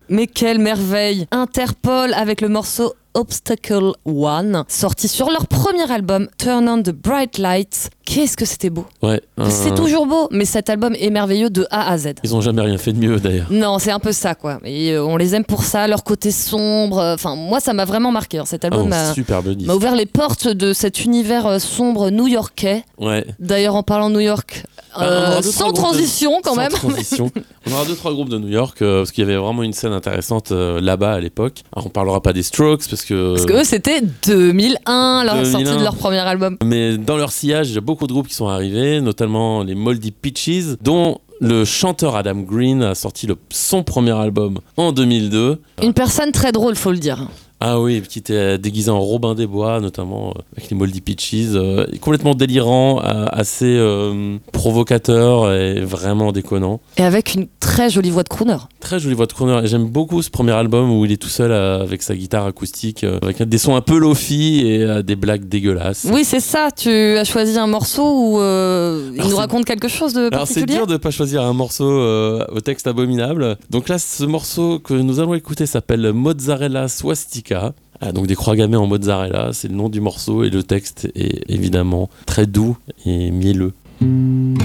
Mais quelle merveille! Interpol avec le morceau Obstacle One, sorti sur leur premier album Turn on the Bright Lights. Qu'est-ce que c'était beau! Ouais. C'est toujours beau, mais cet album est merveilleux de A à Z. Ils ont jamais rien fait de mieux d'ailleurs. Non, c'est un peu ça quoi. Et on les aime pour ça, leur côté sombre. Enfin, moi, ça m'a vraiment marqué. Cet album m'a ouvert les portes de cet univers sombre new-yorkais. Ouais. D'ailleurs, en parlant de New York, sans transition quand même. Sans transition. On aura 2-3 groupes de New York parce qu'il y avait vraiment une scène intéressante là-bas à l'époque. Alors, on parlera pas des Strokes parce que eux, c'était 2001, la sortie de leur premier album. Mais dans leur sillage, il y a beaucoup de groupes qui sont arrivés, notamment les Moldy Peaches, dont le chanteur Adam Green a sorti son premier album en 2002. Une personne très drôle, faut le dire. Ah oui, qui était déguisé en Robin des Bois, notamment avec les Moldy Peaches, complètement délirant, assez provocateur et vraiment déconnant. Et avec une très jolie voix de crooner. Très jolie voix de crooner. Et j'aime beaucoup ce premier album où il est tout seul avec sa guitare acoustique, avec des sons un peu lofi et des blagues dégueulasses. Oui, c'est ça. Tu as choisi un morceau où il nous raconte quelque chose de particulier. Alors c'est dur de ne pas choisir un morceau au texte abominable. Donc là, ce morceau que nous allons écouter s'appelle Mozzarella Swastika. Donc des croix gammées en mozzarella, c'est le nom du morceau et le texte est évidemment très doux et mielleux.